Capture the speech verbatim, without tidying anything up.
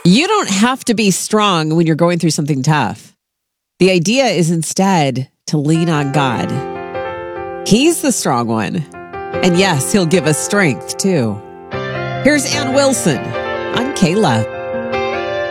You don't have to be strong when you're going through something tough. The idea is instead to lean on God. He's the strong one. And yes, he'll give us strength too. Here's Ann Wilson on K L O V.